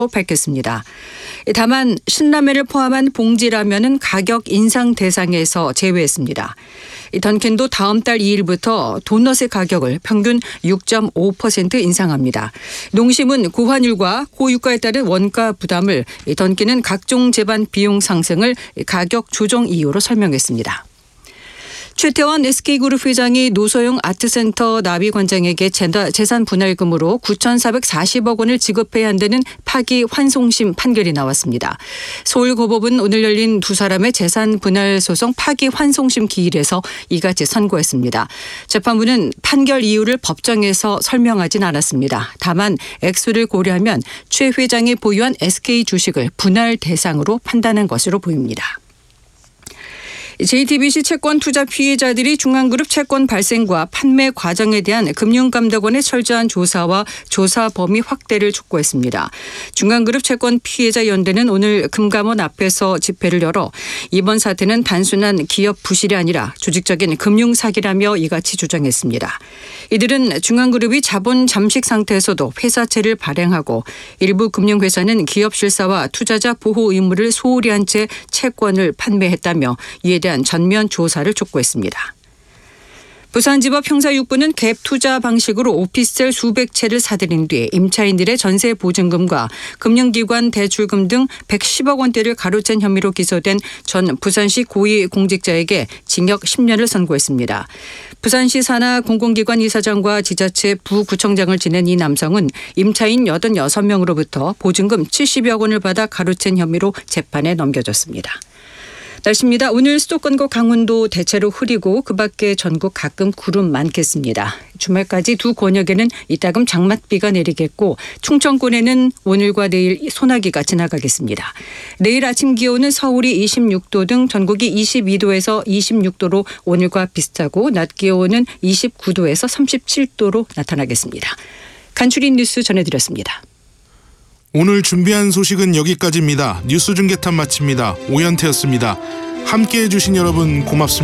밝혔습니다. 다만 신라면을 포함한 봉지라면은 가격 인상 대상에서 제외했습니다. 던킨도 다음 달 2일부터 도넛의 가격을 평균 6.5% 인상합니다. 농심은 고환율과 고유가에 따른 원가 부담을, 던킨은 각종 제반 비용 상승을 가격 조정 이유로 설명했습니다. 최태원 SK그룹 회장이 노소영 아트센터 나비관장에게 재산 분할금으로 9,440억 원을 지급해야 한다는 파기환송심 판결이 나왔습니다. 서울고법은 오늘 열린 두 사람의 재산 분할 소송 파기환송심 기일에서 이같이 선고했습니다. 재판부는 판결 이유를 법정에서 설명하진 않았습니다. 다만 액수를 고려하면 최 회장이 보유한 SK 주식을 분할 대상으로 판단한 것으로 보입니다. JTBC 채권 투자 피해자들이 중앙그룹 채권 발생과 판매 과정에 대한 금융감독원의 철저한 조사와 조사 범위 확대를 촉구했습니다. 중앙그룹 채권 피해자 연대는 오늘 금감원 앞에서 집회를 열어 이번 사태는 단순한 기업 부실이 아니라 조직적인 금융 사기라며 이같이 주장했습니다. 이들은 중앙그룹이 자본 잠식 상태에서도 회사채를 발행하고 일부 금융회사는 기업 실사와 투자자 보호 의무를 소홀히 한 채 채권을 판매했다며 이에 대한 전면 조사를 촉구했습니다. 부산지법 형사 6부는 갭 투자 방식으로 오피스텔 수백 채를 사들인 뒤 임차인들의 전세 보증금과 금융기관 대출금 등 110억 원대를 가로챈 혐의로 기소된 전 부산시 고위공직자에게 징역 10년을 선고했습니다. 부산시 산하 공공기관 이사장과 지자체 부구청장을 지낸 이 남성은 임차인 86명으로부터 보증금 70여 원을 받아 가로챈 혐의로 재판에 넘겨졌습니다. 날씨입니다. 오늘 수도권과 강원도 대체로 흐리고 그 밖에 전국 가끔 구름 많겠습니다. 주말까지 두 권역에는 이따금 장맛비가 내리겠고 충청권에는 오늘과 내일 소나기가 지나가겠습니다. 내일 아침 기온은 서울이 26도 등 전국이 22도에서 26도로 오늘과 비슷하고 낮 기온은 29도에서 37도로 나타나겠습니다. 간추린 뉴스 전해드렸습니다. 오늘 준비한 소식은 여기까지입니다. 뉴스 중계탑 마칩니다. 오현태였습니다. 함께해 주신 여러분 고맙습니다.